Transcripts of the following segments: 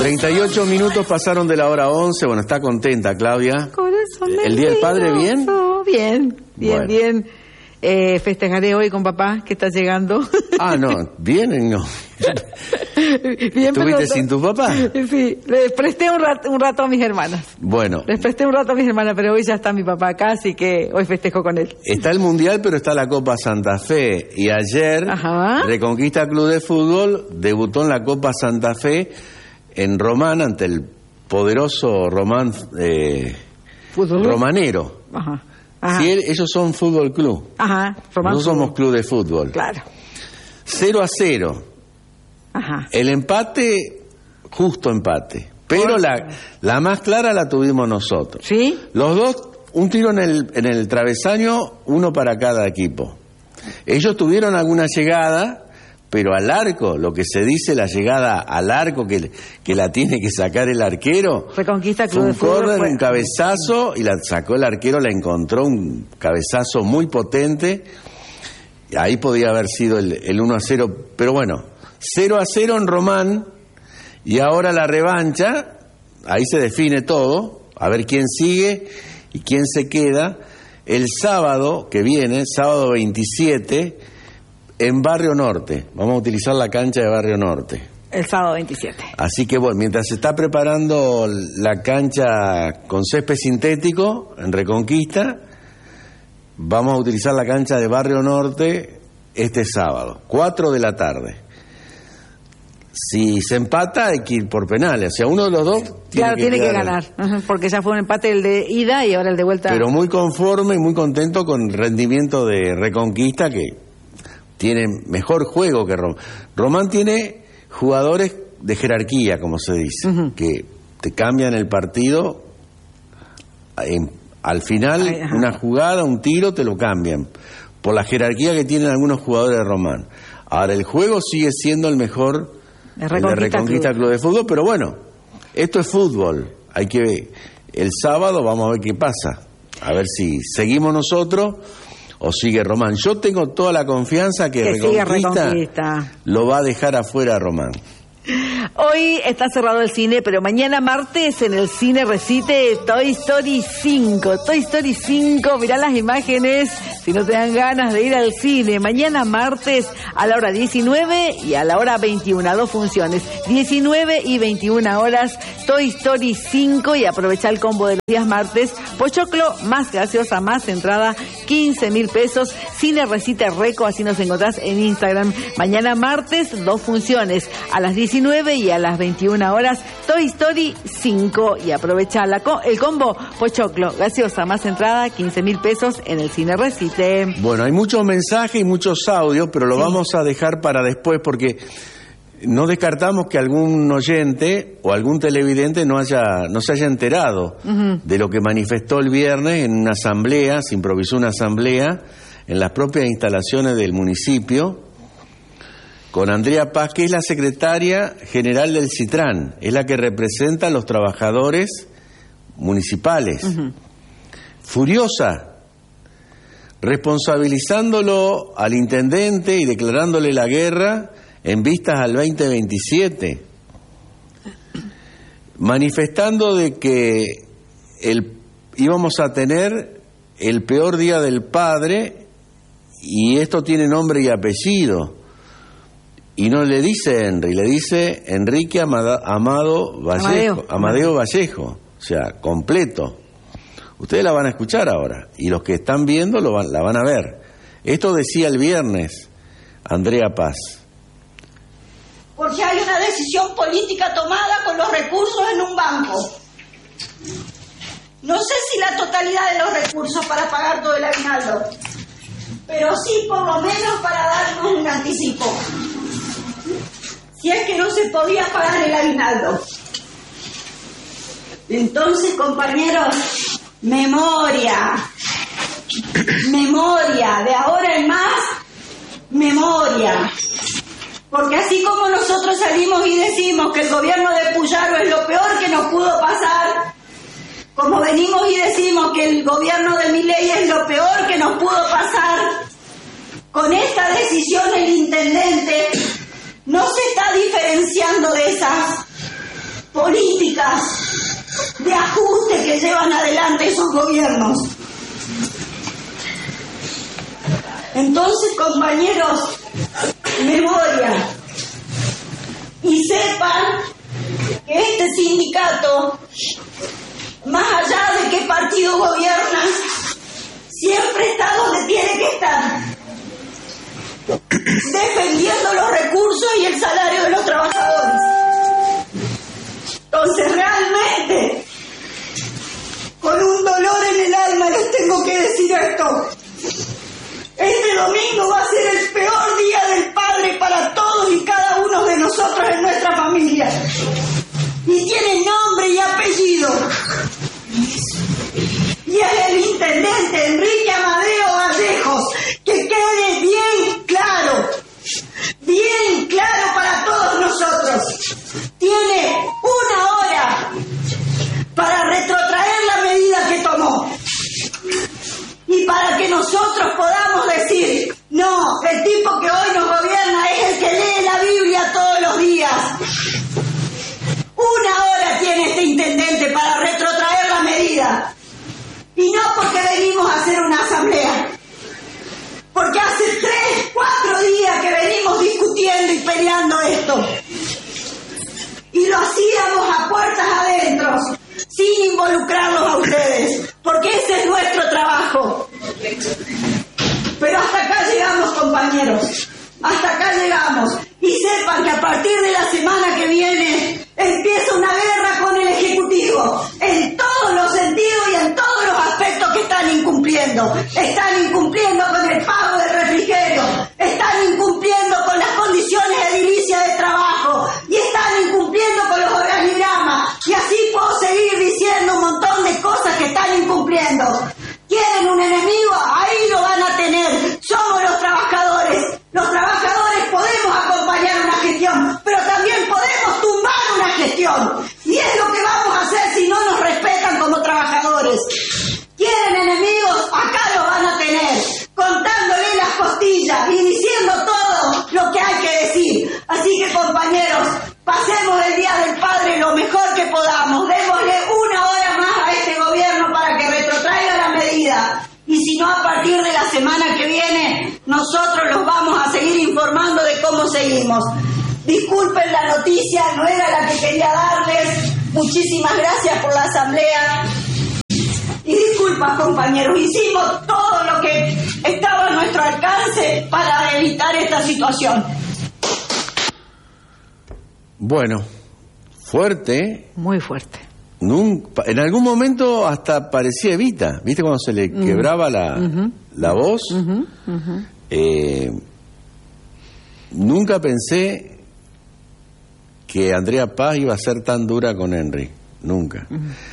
38 minutos pasaron de la hora 11. Bueno, está contenta, Claudia. Corazón ¿El Día del Padre bien? Bien, Bueno. bien. Festejaré hoy con papá, que está llegando. Ah, no, bien, no. Bien, ¿Estuviste sin tu papá? Sí, le presté un rato a mis hermanas. Bueno, Les presté un rato a mis hermanas, pero hoy ya está mi papá acá, así que hoy festejo con él. está el Mundial, pero está la Copa Santa Fe. Y ayer, Ajá. Reconquista Club de Fútbol debutó en la Copa Santa Fe en Román ante el poderoso Román Fútbol. Romanero. Ajá. Ajá. Sí, ellos son Fútbol Club. Ajá. Román Nosotros somos Fútbol. Club de Fútbol. Claro. 0-0. Ajá. El empate, justo empate. Pero la más clara la tuvimos nosotros. ¿Sí? Los dos, un tiro en el travesaño, uno para cada equipo. Ellos tuvieron alguna llegada, pero al arco, lo que se dice la llegada al arco que la tiene que sacar el arquero. Reconquista Fue Club un de Fútbol. córner, fue- un cabezazo, y la sacó el arquero, la encontró, un cabezazo muy potente. Ahí podía haber sido el 1-0, pero bueno, 0-0 en Román, y ahora la revancha, ahí se define todo, a ver quién sigue y quién se queda, el sábado que viene, sábado 27, en Barrio Norte. Vamos a utilizar la cancha de Barrio Norte. El sábado 27. Así que bueno, mientras se está preparando la cancha con césped sintético en Reconquista, vamos a utilizar la cancha de Barrio Norte este sábado, 4 de la tarde. Si se empata hay que ir por penales, o sea, uno de los dos Claro, tiene que quedar- ganar. Ajá, porque ya fue un empate el de ida y ahora el de vuelta. Pero muy conforme y muy contento con el rendimiento de Reconquista, que tiene mejor juego que Román. Román tiene jugadores de jerarquía, como se dice, que te cambian el partido. Al final, Ay, ajá. una jugada, un tiro, te lo cambian. Por la jerarquía que tienen algunos jugadores de Román. Ahora, el juego sigue siendo el mejor El el de Reconquista Club. Club de Fútbol, pero bueno, esto es fútbol. Hay que ver. El sábado vamos a ver qué pasa. A ver si seguimos nosotros o sigue Román. Yo tengo toda la confianza que siga Reconquista Reconquista. lo va a dejar afuera a Román. Hoy está cerrado el cine, pero mañana martes en el cine recite Toy Story 5. Toy Story 5, mirá las imágenes si no te dan ganas de ir al cine. Mañana martes a la hora 19 y a la hora 21, 2 funciones. 19 y 21 horas, Toy Story 5, y aprovecha el combo de los días martes. Pochoclo, más gaseosa, más entrada, 15.000 pesos. Cine recite Reco, así nos encontrás en Instagram. Mañana martes, 2 funciones. A las 19 y a las 21 horas, Toy Story 5. Y aprovecha el combo Pochoclo, gaseosa, más entrada, 15.000 pesos en el Cine Recite. Bueno, hay muchos mensajes y muchos audios, pero lo Sí. vamos a dejar para después porque no descartamos que algún oyente o algún televidente no se haya enterado de lo que manifestó el viernes en una asamblea, se improvisó una asamblea en las propias instalaciones del municipio, con Andrea Paz, que es la secretaria general del Citrán, es la que representa a los trabajadores municipales. Furiosa, responsabilizándolo al intendente y declarándole la guerra en vistas al 2027, manifestando de que íbamos a tener el peor día del padre, y esto tiene nombre y apellido. Y no le dice Henry, le dice Enrique Amadeo Vallejo, o sea, completo. Ustedes la van a escuchar ahora, y los que están viendo la van a ver. Esto decía el viernes Andrea Paz. Porque hay una decisión política tomada con los recursos en un banco. No sé si la totalidad de los recursos para pagar todo el aguinaldo, pero sí por lo menos para darnos un anticipo. Si es que no se podía pagar el aguinaldo. Entonces, compañeros, memoria, de ahora en más, memoria. Porque así como nosotros salimos y decimos que el gobierno de Puyaro es lo peor que nos pudo pasar, como venimos y decimos que el gobierno de Milei es lo peor que nos pudo pasar, con esta decisión el intendente no se está diferenciando de esas, políticas de ajuste que llevan adelante esos gobiernos. Entonces, compañeros, memoria. Y sepan que este sindicato, más allá de qué partido gobierna, siempre está donde tiene que estar, defendiendo los recursos y el salario de los trabajadores. Entonces, realmente, con un dolor en el alma les tengo que decir esto. Este domingo va a ser el peor día del padre para todos y cada uno de nosotros en nuestra familia. Y tiene nombre y apellido. Y es el intendente Enrique Amadeo Vallejos. Que quede bien claro para todos nosotros. Tiene 1 hora para retrotraer la medida que tomó. Y para que nosotros podamos decir, no, el tipo que hoy nos gobierna es el que lee la Biblia todos los días. 1 hora tiene este intendente para retrotraer la medida. Y no porque venimos a hacer una asamblea. Porque hace 3, 4 días que venimos discutiendo y peleando esto. Y lo hacíamos a puertas adentro, sin involucrarlos a ustedes, porque ese es nuestro trabajo. Pero hasta acá llegamos, compañeros, hasta acá llegamos. Y sepan que a partir de la semana que viene empieza una guerra con el Ejecutivo, en todos los sentidos y en todos los aspectos que están incumpliendo. Están incumpliendo con el pago del refrigerio, están incumpliendo con las condiciones edilicias de trabajo y están incumpliendo con los organigramas. Y así puedo seguir diciendo un montón de cosas que están incumpliendo. ¿Quieren un enemigo? Ahí lo van a tener. Somos los trabajadores. Los trabajadores podemos acompañar una gestión, pero también podemos tumbar una gestión. Y es lo que vamos a hacer si no nos respetan como trabajadores. ¿Quieren enemigos? Acá los van a tener, contándole las costillas y diciendo todo lo que hay que decir. Así que, compañeros, pasemos el Día del Padre lo mejor que podamos. Démosle 1 hora más a este gobierno para que retrotraiga la medida. Y si no, a partir de la semana que viene, nosotros los vamos a seguir informando de cómo seguimos. Disculpen la noticia, no era la que quería darles. Muchísimas gracias por la asamblea. Y disculpas, compañeros, hicimos todo lo que estaba a nuestro alcance para evitar esta situación. Bueno, fuerte. Muy fuerte. En algún momento hasta parecía Evita, ¿viste? Cuando se le quebraba la voz. Nunca pensé que Andrea Paz iba a ser tan dura con Henry, nunca.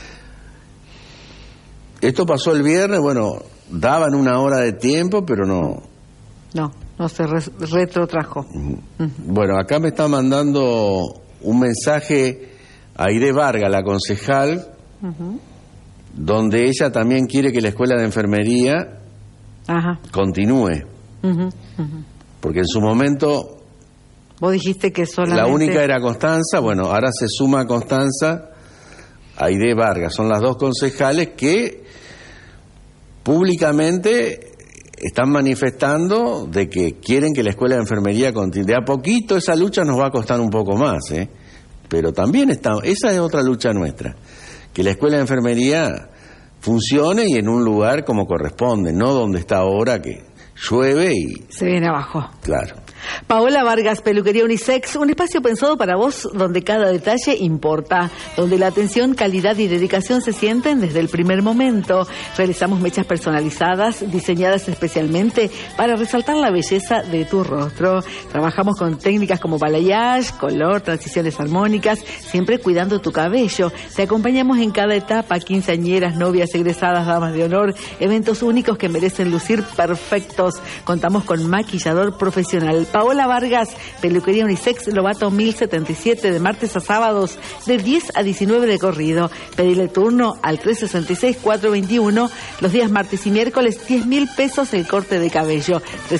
Esto pasó el viernes, bueno, daban 1 hora de tiempo, pero no se retrotrajo. Bueno, acá me está mandando un mensaje Aide Vargas, la concejal, donde ella también quiere que la escuela de enfermería continúe. Porque en su momento vos dijiste que solamente la única era Constanza, bueno, ahora se suma Constanza, Aide Vargas, son las 2 concejales que públicamente están manifestando de que quieren que la escuela de enfermería continúe. De a poquito esa lucha nos va a costar un poco más, pero también esa es otra lucha nuestra, que la escuela de enfermería funcione y en un lugar como corresponde, no donde está ahora que llueve y se viene abajo. Claro. Paola Vargas, Peluquería Unisex, un espacio pensado para vos donde cada detalle importa, donde la atención, calidad y dedicación se sienten desde el primer momento. Realizamos mechas personalizadas, diseñadas especialmente para resaltar la belleza de tu rostro. Trabajamos con técnicas como balayage, color, transiciones armónicas, siempre cuidando tu cabello. Te acompañamos en cada etapa, quinceañeras, novias, egresadas, damas de honor, eventos únicos que merecen lucir perfectos. Contamos con maquillador profesional, Paola Vargas, peluquería unisex, Lobato 1077, de martes a sábados, de 10 a 19 de corrido. Pedile turno al 366-421, los días martes y miércoles, 10.000 pesos el corte de cabello.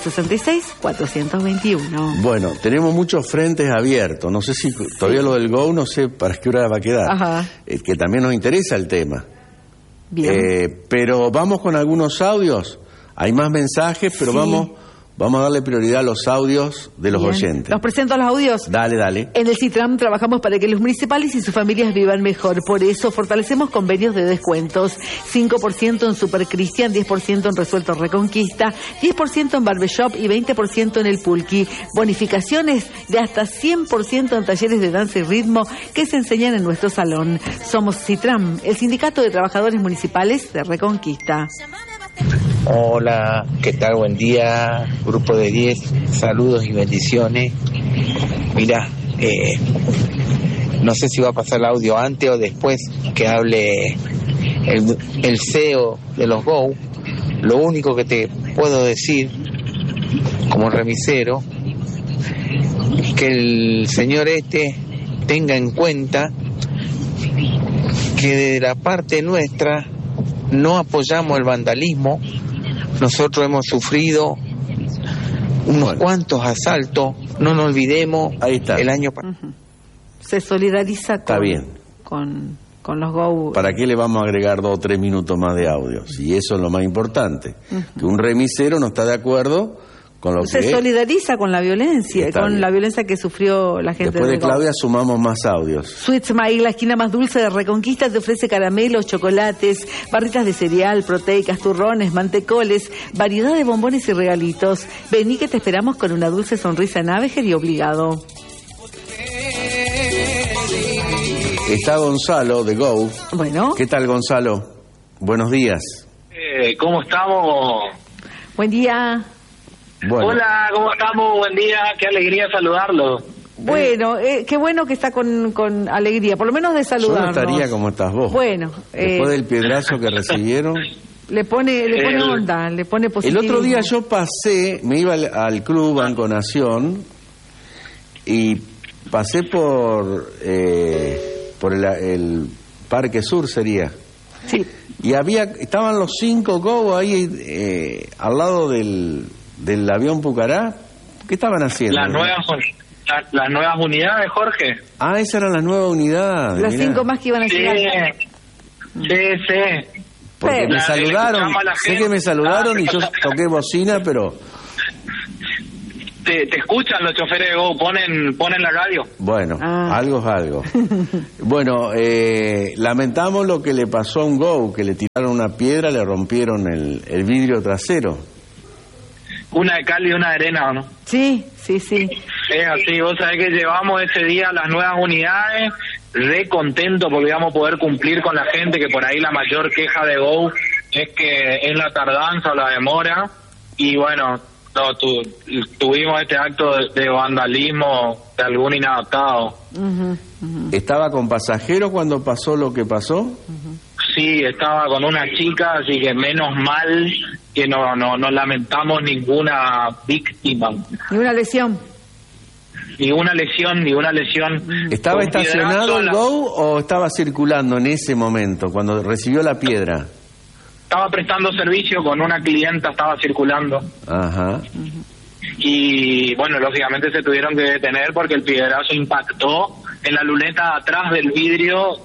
366-421. Bueno, tenemos muchos frentes abiertos. No sé si todavía lo del Go, no sé para qué hora va a quedar. Ajá. Que también nos interesa el tema. Bien. Pero vamos con algunos audios. Hay más mensajes, pero Sí. vamos a darle prioridad a los audios de los Bien. oyentes. ¿Los presento los audios? Dale. En el CITRAM trabajamos para que los municipales y sus familias vivan mejor. Por eso fortalecemos convenios de descuentos. 5% en Super Cristian, 10% en Resuelto Reconquista, 10% en Barbershop y 20% en el Pulqui. Bonificaciones de hasta 100% en talleres de danza y ritmo que se enseñan en nuestro salón. Somos CITRAM, el Sindicato de Trabajadores Municipales de Reconquista. Hola, ¿qué tal? Buen día, grupo de 10, saludos y bendiciones. Mira, no sé si va a pasar el audio antes o después que hable el CEO de los Go. Lo único que te puedo decir, como remisero, es que el señor tenga en cuenta que de la parte nuestra no apoyamos el vandalismo. Nosotros hemos sufrido unos cuantos asaltos, no nos olvidemos. Ahí está. El año pasado. Se solidariza Está bien. con los Go. ¿Para qué le vamos a agregar 2 o 3 minutos más de audio? Si eso es lo más importante. Que un remisero no está de acuerdo con lo Se que solidariza con la violencia, Está con bien. la violencia que sufrió la gente. Después de Go. Claudia sumamos más audios. Sweet Smile, la esquina más dulce de Reconquista, te ofrece caramelos, chocolates, barritas de cereal, proteicas, turrones, mantecoles, variedad de bombones y regalitos. Vení que te esperamos con una dulce sonrisa en Avejer y obligado. Está Gonzalo de Go. Bueno, ¿Qué tal, Gonzalo? Buenos días. ¿Cómo estamos? buen día. Bueno, Hola, ¿cómo estamos? Buen día, qué alegría saludarlo. Bueno, qué bueno que está con alegría, por lo menos de yo no saludarnos. estaría como estás vos. Bueno, Después del piedrazo que recibieron. le pone onda, le pone El positivismo. otro día yo pasé, me iba al club Banco Nación y pasé por el Parque Sur sería. Sí. Y estaban los 5 Go ahí al lado del avión Pucará. ¿Qué estaban haciendo? Las nuevas unidades, Jorge. Ah, esas eran las nuevas unidades. Las mirá. 5 más que iban a Sí, llegar. sí. Porque Pero- me saludaron, escuchamos a la sé gente. que me saludaron y yo toqué bocina, pero Te escuchan los choferes de Go, ponen la radio. bueno, Ah. algo es algo. Bueno, lamentamos lo que le pasó a un Go, que le tiraron una piedra, le rompieron el vidrio trasero. Una de cal y una de arena, ¿no? Sí. Es así, vos sabés que llevamos ese día las nuevas unidades, re contento porque vamos a poder cumplir con la gente, que por ahí la mayor queja de Go es que es la tardanza o la demora, y bueno, tuvimos este acto de vandalismo de algún inadaptado. ¿Estaba con pasajeros cuando pasó lo que pasó? Sí, estaba con una chica, así que menos mal que no lamentamos ninguna víctima, Y una lesión. ni una lesión. ¿Estaba Un piedrazo estacionado a el la- Go o estaba circulando en ese momento, cuando recibió la piedra? Estaba prestando servicio con una clienta, estaba circulando. Ajá. Y bueno, lógicamente se tuvieron que detener porque el piedrazo impactó en la luneta atrás del vidrio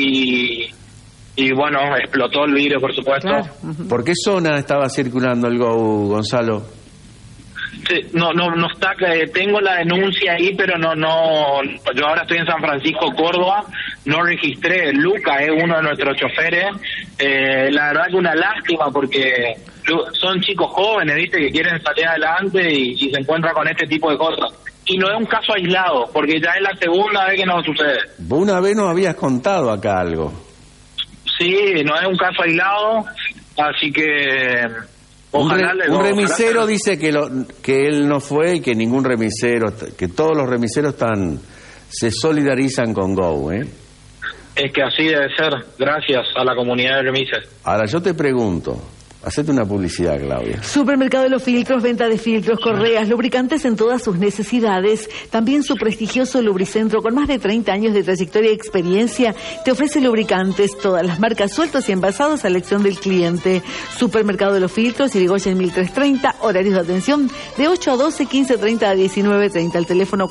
y bueno, explotó el vidrio, por supuesto. Claro. ¿Por qué zona estaba circulando el Go, Gonzalo? Sí, no está, tengo la denuncia ahí, pero no, yo ahora estoy en San Francisco, Córdoba, no registré. Luca es uno de nuestros choferes. La verdad que una lástima porque son chicos jóvenes, viste, que quieren salir adelante y se encuentran con este tipo de cosas. Y no es un caso aislado, porque ya es la segunda vez que nos sucede. Vos una vez nos habías contado acá algo. Sí, no es un caso aislado, así que ojalá Un remisero dice que él no fue y que ningún remisero, que todos los remiseros se solidarizan con Go, ¿eh? Es que así debe ser, gracias a la comunidad de remises. Ahora yo te pregunto, Hacete una publicidad, Claudia. Supermercado de los Filtros, venta de filtros, correas, lubricantes en todas sus necesidades. También su prestigioso Lubricentro, con más de 30 años de trayectoria y experiencia, te ofrece lubricantes, todas las marcas, sueltos y envasados a elección del cliente. Supermercado de los Filtros, Irigoyen 1330, horarios de atención de 8 a 12, 15:30 a 19:30, el teléfono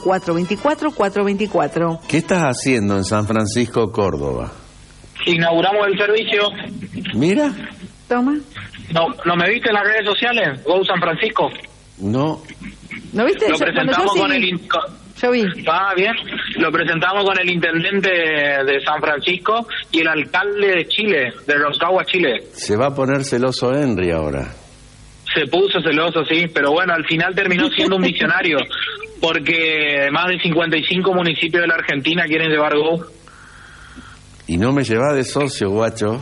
424-424. ¿Qué estás haciendo en San Francisco, Córdoba? Inauguramos el servicio. Mira. Toma. ¿No me viste en las redes sociales? Go San Francisco. No. ¿No viste? Lo presentamos yo con sí. Yo vi. Ah, bien. Lo presentamos con el intendente de San Francisco y el alcalde de Chile, de Rancagua, Chile. Se va a poner celoso Henry ahora. Se puso celoso, sí, pero bueno, al final terminó siendo un visionario, porque más de 55 municipios de la Argentina quieren llevar Go. Y no me llevas de socio, guacho.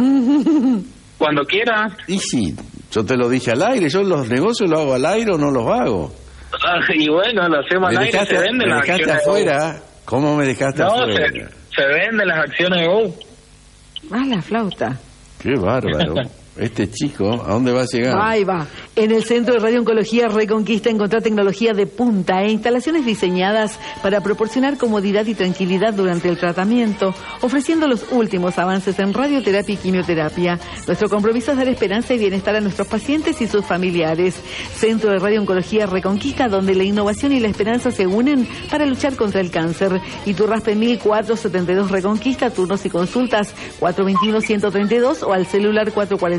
Cuando quiera. Y sí, yo te lo dije al aire, yo los negocios los hago al aire o no los hago. Y bueno, lo hacemos al aire, se venden las acciones afuera. de Go. ¿Cómo me dejaste afuera? Se venden las acciones de Go. Ah, la flauta. Qué bárbaro. Este chico, ¿a dónde va a llegar? Ahí va. En el Centro de Radiooncología Reconquista encontrá tecnología de punta e instalaciones diseñadas para proporcionar comodidad y tranquilidad durante el tratamiento, ofreciendo los últimos avances en radioterapia y quimioterapia. Nuestro compromiso es dar esperanza y bienestar a nuestros pacientes y sus familiares. Centro de Radiooncología Reconquista, donde la innovación y la esperanza se unen para luchar contra el cáncer. Iturraspe 1472 Reconquista, turnos y consultas 421-132 o al celular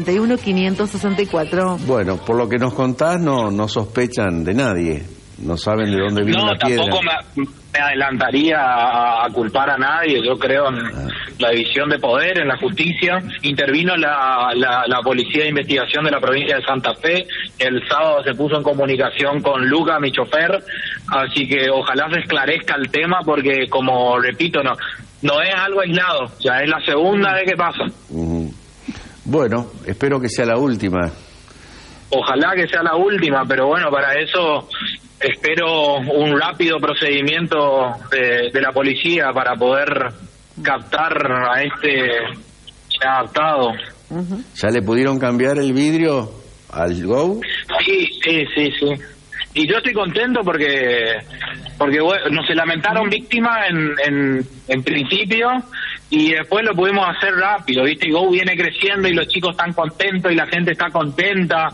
441-564. Bueno, por lo que nos contás, no sospechan de nadie. No saben de dónde viene la piedra. No, tampoco me adelantaría a culpar a nadie. Yo creo en la división de poder, en la justicia. Intervino la Policía de Investigación de la provincia de Santa Fe. El sábado se puso en comunicación con Luca, mi chofer. Así que ojalá se esclarezca el tema, porque, como repito, no es algo aislado. Ya es la segunda vez que pasa. Bueno, espero que sea la última. Ojalá que sea la última, pero bueno, para eso espero un rápido procedimiento de la policía para poder captar a este adaptado. ¿Ya le pudieron cambiar el vidrio al Go? Sí. Y yo estoy contento porque bueno, se lamentaron víctimas en principio, y después lo pudimos hacer rápido, ¿viste? Y Go viene creciendo y los chicos están contentos y la gente está contenta.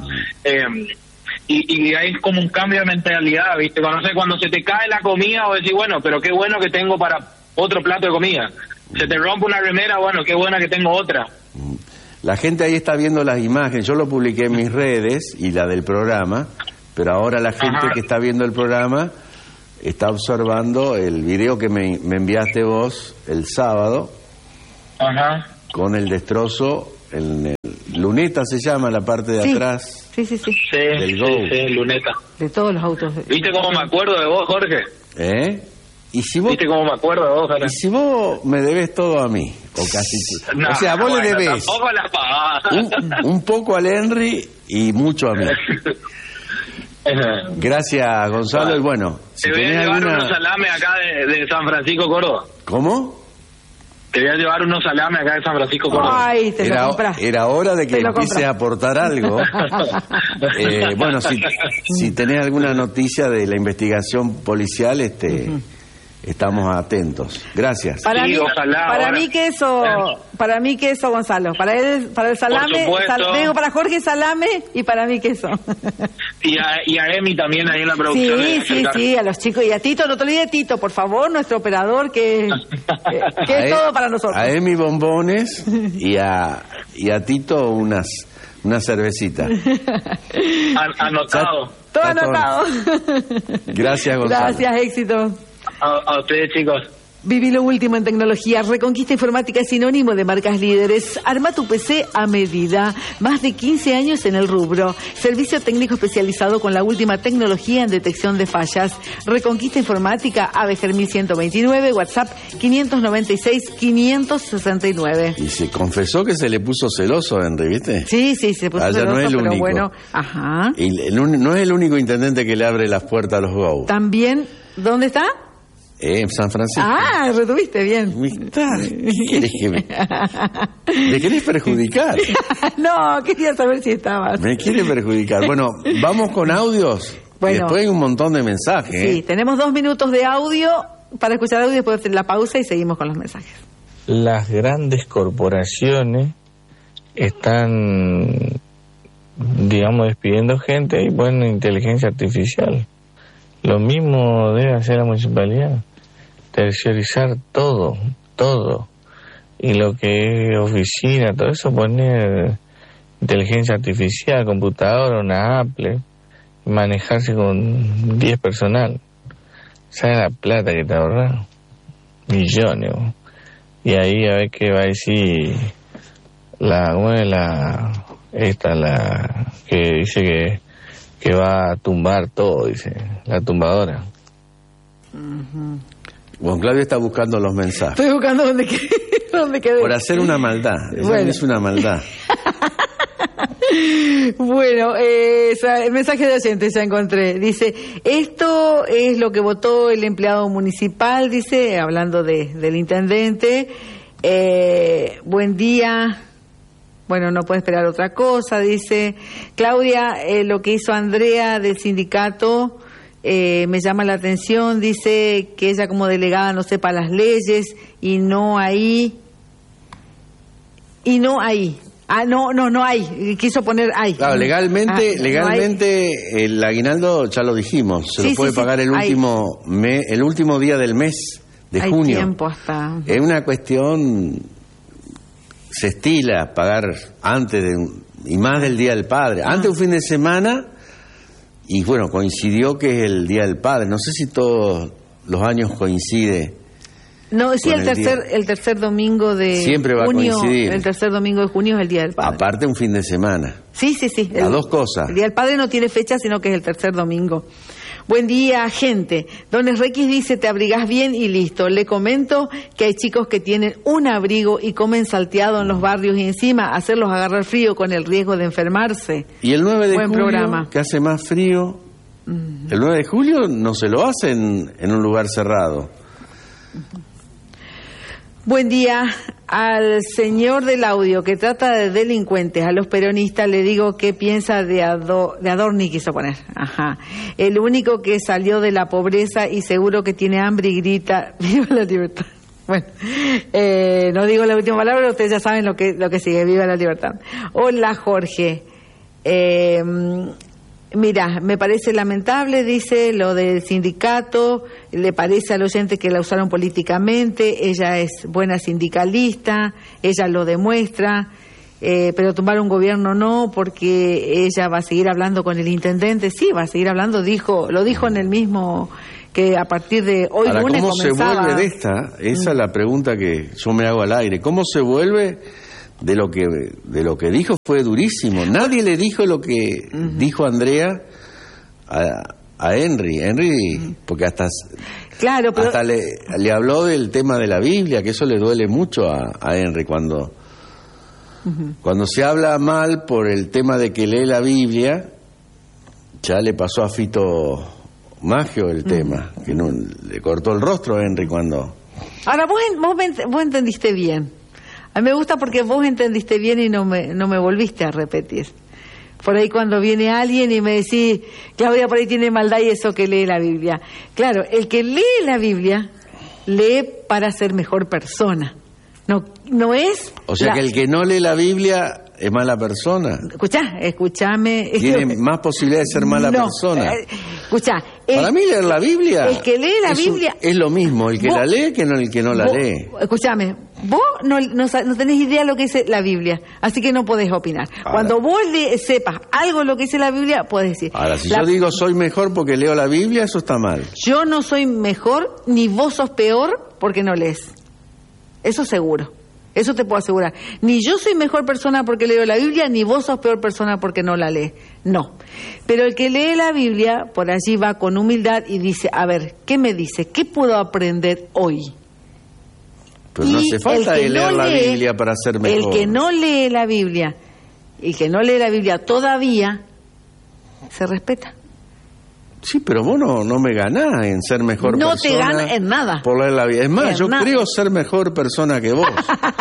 Y hay como un cambio de mentalidad, ¿viste? Cuando se te cae la comida, o decís, bueno, pero qué bueno que tengo para otro plato de comida. Se te rompe una remera, bueno, qué buena que tengo otra. La gente ahí está viendo las imágenes. Yo lo publiqué en mis redes y la del programa, pero ahora la gente que está viendo el programa está observando el video que me enviaste vos el sábado. Con el destrozo, el luneta se llama la parte de atrás. Sí. Del Go. Sí, luneta. De todos los autos. ¿Viste cómo me acuerdo de vos, Jorge? ¿Y si vos, ¿viste cómo me acuerdo de vos, Jorge? Y si vos me debés todo a mí, o casi tú. No, o sea, vos le debés tampoco la pagás. un poco al Henry y mucho a mí. Gracias, Gonzalo. Y bueno, si te voy a llevar unos salames acá de San Francisco, Córdoba. ¿Cómo? Te voy a llevar unos salames acá de San Francisco, Córdoba. Ay, te lo compras. Era hora de que empiece a aportar algo. Bueno, si tenés alguna noticia de la investigación policial, estamos atentos. Gracias. Para mí queso, Gonzalo. Para el salame, digo, para Jorge salame y para mí queso. Y a Emi también ahí en la producción. Sí, a los chicos. Y a Tito, no te olvides de Tito, por favor, nuestro operador, que es todo para nosotros. A Emi bombones y a Tito unas cervecitas. Anotado. Todo anotado. Gracias, Gonzalo. Gracias, éxito. A ustedes, chicos. Viví lo último en tecnología. Reconquista Informática es sinónimo de marcas líderes. Arma tu PC a medida. Más de 15 años en el rubro. Servicio técnico especializado con la última tecnología en detección de fallas. Reconquista Informática, Avejer 1129, WhatsApp 596-569. Y se confesó que se le puso celoso, Henry, ¿viste? Sí, se puso celoso, no es el único. Bueno. Y no es el único intendente que le abre las puertas a los Go. También, ¿dónde está? San Francisco. Ah, retuviste bien. ¿Qué querés que me querés perjudicar? No, quería saber si estabas. Me quiere perjudicar. Bueno, vamos con audios. Bueno, y después hay un montón de mensajes. Sí, tenemos 2 minutos de audio para escuchar audio, después de la pausa y seguimos con los mensajes. Las grandes corporaciones están, digamos, despidiendo gente y ponen inteligencia artificial. Lo mismo debe hacer la municipalidad, terciarizar todo. Y lo que es oficina, todo eso, poner inteligencia artificial, computadora, una Apple, y manejarse con 10 personal. ¿Sabes la plata que te ahorra? Millones. Y ahí a ver qué va a decir la que dice que va a tumbar todo, dice, la tumbadora. Juan Claudio está buscando los mensajes. Estoy buscando dónde quedé. Por hacer una maldad. Bueno. Es una maldad. Bueno, el mensaje de oyente ya encontré. Dice, esto es lo que votó el empleado municipal, dice, hablando del intendente. Buen día. Bueno, no puede esperar otra cosa, dice. Claudia, lo que hizo Andrea del sindicato me llama la atención, dice que ella como delegada no sepa las leyes y no hay. Ah, no hay. Quiso poner hay. Claro, legalmente no hay. El aguinaldo ya lo dijimos, se lo puede pagar el último día del mes de junio. Hay tiempo hasta. Es una cuestión, se estila pagar antes y más del Día del Padre. Antes un fin de semana y bueno, coincidió que es el Día del Padre. No sé si todos los años coincide. No, sí, el tercer domingo de siempre va junio, a coincidir. El tercer domingo de junio es el Día del Padre. Aparte un fin de semana. Sí. Las dos cosas. El Día del Padre no tiene fecha, sino que es el tercer domingo. Buen día, gente. Don Enriquez dice, te abrigás bien y listo. Le comento que hay chicos que tienen un abrigo y comen salteado en los barrios y encima hacerlos agarrar frío con el riesgo de enfermarse. Y el 9 de Buen julio, programa. que hace más frío, el 9 de julio no se lo hacen en un lugar cerrado. Buen día. Al señor del audio que trata de delincuentes, a los peronistas, le digo qué piensa de Adorni, quiso poner. Ajá. El único que salió de la pobreza y seguro que tiene hambre y grita, ¡viva la libertad! Bueno, no digo la última palabra, ustedes ya saben lo que sigue, ¡viva la libertad! Hola, Jorge. Mira, me parece lamentable, dice, lo del sindicato, le parece al oyente que la usaron políticamente, ella es buena sindicalista, ella lo demuestra, pero tumbar un gobierno no, porque ella va a seguir hablando con el intendente, sí, va a seguir hablando, lo dijo en el mismo, que a partir de hoy ahora, lunes ¿cómo comenzaba... se vuelve de esta? Esa es la pregunta que yo me hago al aire, ¿cómo se vuelve de lo que dijo? Fue durísimo, nadie le dijo lo que dijo Andrea a Henry, porque hasta le habló del tema de la Biblia, que eso le duele mucho a Henry cuando se habla mal por el tema de que lee la Biblia. Ya le pasó a Fito Maggio el tema, que no, le cortó el rostro a Henry cuando... Ahora, vos entendiste bien. A mí me gusta porque vos entendiste bien y no me volviste a repetir. Por ahí cuando viene alguien y me decís, Claudia, por ahí tiene maldad y eso que lee la Biblia. Claro, el que lee la Biblia, lee para ser mejor persona. No es... O sea que el que no lee la Biblia es mala persona. Escuchame. Tiene más posibilidad de ser mala persona. Para mí leer la Biblia... El que lee la Biblia... Es lo mismo, el que la lee que el que no la lee. Escuchame, vos no tenés idea de lo que dice la Biblia, así que no podés opinar. Ahora, cuando vos sepas algo de lo que dice la Biblia, podés decir. Ahora, si yo digo soy mejor porque leo la Biblia, eso está mal. Yo no soy mejor, ni vos sos peor porque no lees. Eso seguro. Eso te puedo asegurar. Ni yo soy mejor persona porque leo la Biblia, ni vos sos peor persona porque no la lees. No. Pero el que lee la Biblia, por allí va con humildad y dice, a ver, ¿qué me dice? ¿Qué puedo aprender hoy? Pues no hace falta leer la Biblia para ser mejor. El que no lee la Biblia y que no lee la Biblia todavía, se respeta. Sí, pero vos no me ganás en ser mejor persona. No te ganas en nada. Por leer la Biblia. Es más, yo creo ser mejor persona que vos.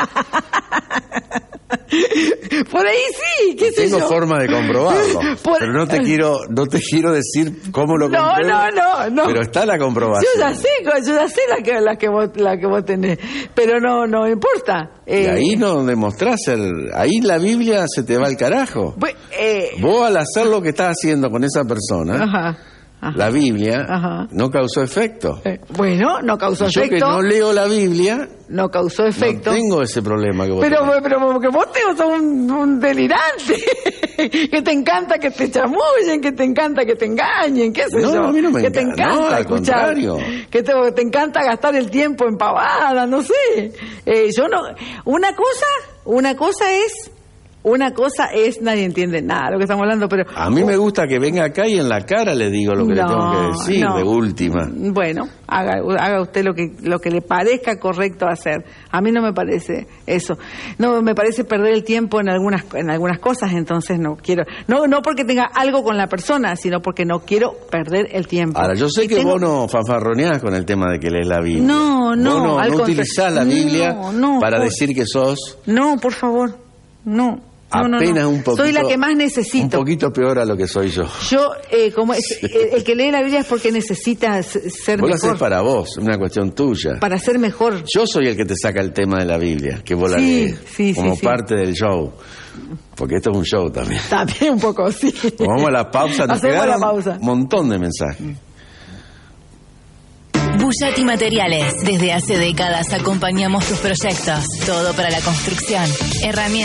Por ahí sí, qué sé yo. Tengo forma de comprobarlo. Pero no te quiero decir cómo lo compruebo. No. Pero está la comprobación. Yo ya sé la que vos tenés. Pero no importa. Y ahí no demostrás ahí la Biblia se te va al carajo. Vos al hacer lo que estás haciendo con esa persona, ajá. La Biblia no causó efecto. Bueno, no causó yo efecto. Yo que no leo la Biblia, no causó efecto. No tengo ese problema que vos pero porque vos sos un delirante. Que te encanta que te chamullen, que te encanta que te engañen, qué sé yo. No, a mí no me que te encanta al contrario. Que te encanta gastar el tiempo en pavadas, no sé. Yo no. Una cosa es, nadie entiende nada de lo que estamos hablando, pero... A mí me gusta que venga acá y en la cara le digo lo que le tengo que decir, de última. Bueno, haga usted lo que le parezca correcto hacer. A mí no me parece eso. No me parece perder el tiempo en algunas cosas, entonces no quiero... No porque tenga algo con la persona, sino porque no quiero perder el tiempo. Ahora, yo sé que vos no fanfarroneás con el tema de que lees la Biblia. No, vos no utilizás la Biblia para decir que sos... No, por favor, no. Apenas un poquito. Soy la que más necesito. Un poquito peor a lo que soy yo. Yo, el que lee la Biblia es porque necesita ser vos mejor. Vos lo haces para vos, es una cuestión tuya. Para ser mejor. Yo soy el que te saca el tema de la Biblia, que vos la lees. Como parte del show. Porque esto es un show también. También un poco, sí. Vamos a la pausa, nos quedaron un montón de mensajes. Bullati Materiales. Desde hace décadas acompañamos tus proyectos. Todo para la construcción. Herramientas.